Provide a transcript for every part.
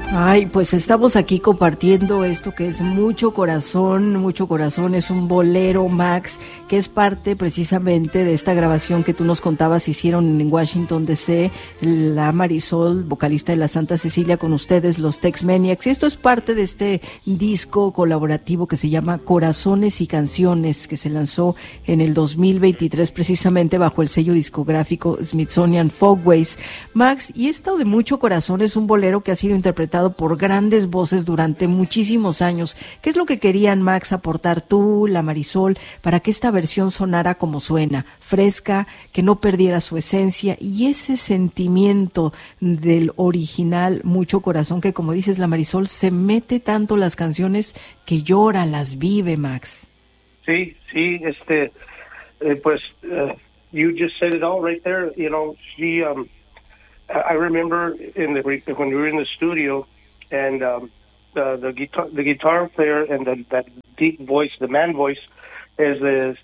Ay, pues estamos aquí compartiendo esto que es mucho corazón, es un bolero, Max, que es parte precisamente de esta grabación que tú nos contabas, hicieron en Washington DC, la Marisol, vocalista de la Santa Cecilia, con ustedes, los Tex Maniacs, y esto es parte de este disco colaborativo que se llama Corazones y Canciones, que se lanzó en el 2023 precisamente bajo el sello discográfico Smithsonian Folkways. Max, y esto de mucho corazón es un bolero que ha sido interpretado por grandes voces durante muchísimos años. ¿Qué es lo que querían, Max, aportar tú, la Marisol, para que esta versión sonara como suena, fresca, que no perdiera su esencia y ese sentimiento del original Mucho Corazón que, como dices, la Marisol, se mete tanto las canciones que llora, las vive, Max? Sí, pues, you just said it all right there. You know, I remember when we were in the studio, and the guitar player and that deep voice, the man voice, is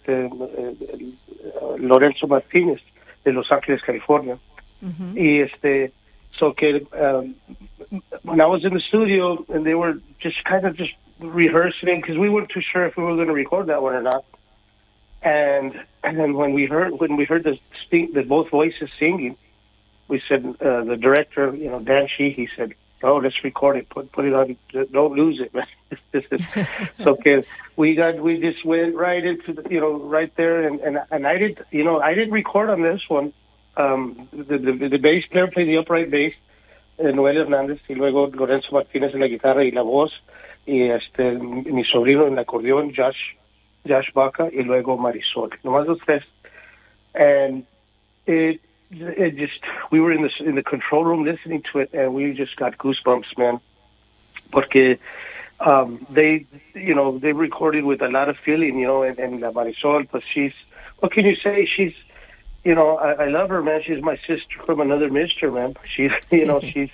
Lorenzo Martínez de Los Ángeles, California. Uh-huh. Y so que when I was in the studio and they were just kind of just rehearsing because we weren't too sure if we were going to record that one or not. And then when we heard the both voices singing, we said, the director, Dan Sheehy, he said, "Oh, let's record it. Put it on. Don't lose it, man." So okay, we just went right into right there, and I didn't record on this one. The bass player played the upright bass, Noel Hernández, y luego Lorenzo Martínez en la guitarra y la voz, y mi sobrino en el acordeón, Josh Baca, y luego Marisol. Nomás los tres, and it just, we were in the control room listening to it, and we just got goosebumps, man. Porque they recorded with a lot of feeling, and la Marisol, but what can you say? She's, I love her, man. She's my sister from another mister, man. She's, she's,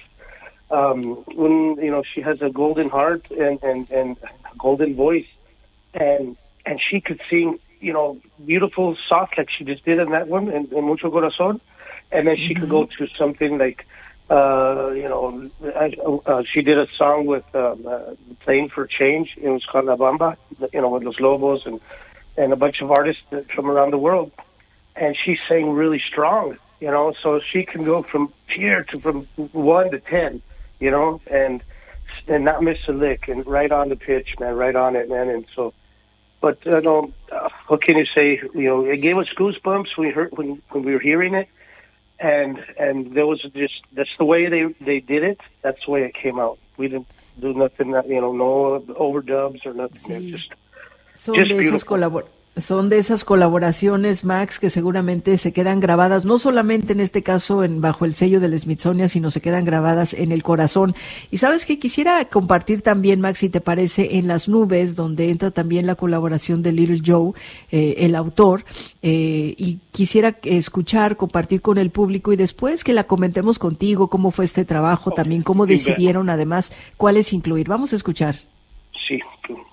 she has a golden heart and a golden voice, and she could sing, beautiful, soft, like she just did in that one, in Mucho Corazón. And then she could go to something like, she did a song with Playing for Change. It was called La Bamba, with Los Lobos and a bunch of artists from around the world. And she sang really strong, so she can go from 1 to 10, and not miss a lick, and right on the pitch, man, right on it, man. And so, but what can you say? It gave us goosebumps when we were hearing it. And there was that's the way they did it. That's the way it came out. We didn't do nothing, no overdubs or nothing. Sí. Son de esas colaboraciones, Max, que seguramente se quedan grabadas, no solamente en este caso bajo el sello del Smithsonian, sino se quedan grabadas en el corazón. Y sabes que quisiera compartir también, Max, si te parece, En las Nubes, donde entra también la colaboración de Little Joe, el autor, y quisiera compartir con el público y después que la comentemos contigo, cómo fue este trabajo, también cómo decidieron además cuáles incluir. Vamos a escuchar. Sí.